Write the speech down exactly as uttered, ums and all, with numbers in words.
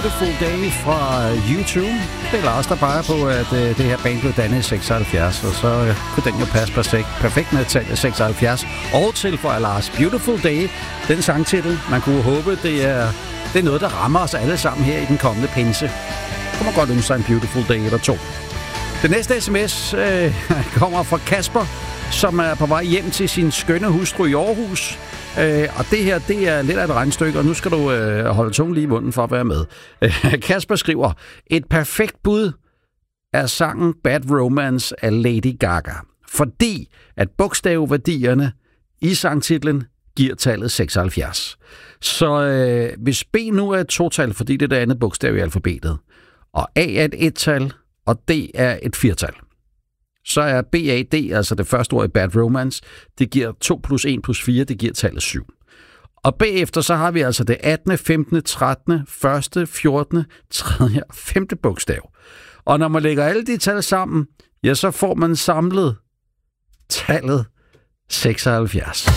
Beautiful Day fra U to. Det er Lars, der peger på, at uh, det her band blev dannet i seksoghalvfjerds, og så uh, kunne den jo passe perfekt, perfekt med tallet seksoghalvfjerds. Og tilføjer Lars, Beautiful Day, den sangtitel. Man kunne håbe, det er, det er noget, der rammer os alle sammen her i den kommende pinse. Kunne man godt ønske sig en Beautiful Day eller to. Den næste sms uh, kommer fra Kasper, som er på vej hjem til sin skønne hustru i Aarhus. Uh, og det her, det er lidt af et regnstykke, og nu skal du uh, holde tungen lige i munden for at være med. Uh, Kasper skriver, et perfekt bud er sangen Bad Romance af Lady Gaga. Fordi at bogstavværdierne i sangtitlen giver tallet seksoghalvfjerds. Så uh, hvis B nu er et total, fordi det er det andet bogstav i alfabetet, og A er et et-tal, og D er et firtal, så er B A D, altså det første ord i Bad Romance, det giver to plus en plus fire, det giver tallet syv. Og bagefter så har vi altså det attende, femtende, trettende, første, fjortende, tredje og femte bogstav. Og når man lægger alle de tal sammen, ja, så får man samlet tallet seksoghalvfjerds.